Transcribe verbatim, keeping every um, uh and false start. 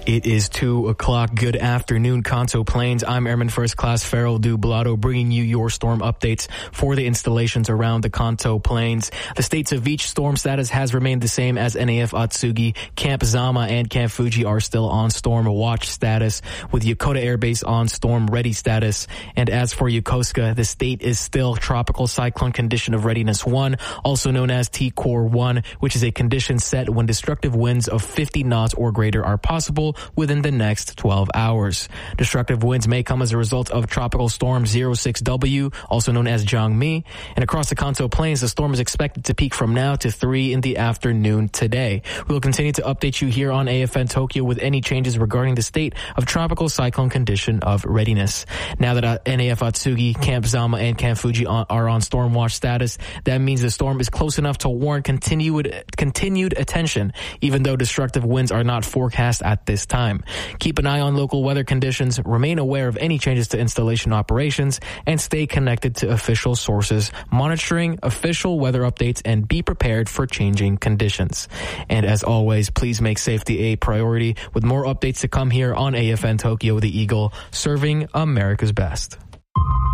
It is two o'clock. Good afternoon, Kanto Plains. I'm Airman First Class Farrell Dublado, bringing you your storm updates for the installations around the Kanto Plains. The states of each storm status has remained the same as N A F Atsugi. Camp Zama and Camp Fuji are still on storm watch status, with Yokota Air Base on storm ready status. And as for Yokosuka, the state is still tropical cyclone condition of readiness one, also known as T Core one, which is a condition set when destructive winds of fifty knots or greater are possible within the next twelve hours. Destructive winds may come as a result of Tropical Storm zero six W, also known as Jangmi, and across the Kanto Plains, the storm is expected to peak from now to three in the afternoon today. We will continue to update you here on A F N Tokyo with any changes regarding the state of tropical cyclone condition of readiness. Now that uh, N A F Atsugi, Camp Zama, and Camp Fuji on, are on storm watch status, that means the storm is close enough to warrant continued, continued attention, even though destructive winds are not forecast at this time. Keep an eye on local weather conditions, remain aware of any changes to installation operations, and stay connected to official sources, monitoring official weather updates, and be prepared for changing conditions. And as always, please make safety a priority, with more updates to come here on A F N Tokyo, the Eagle, serving America's best.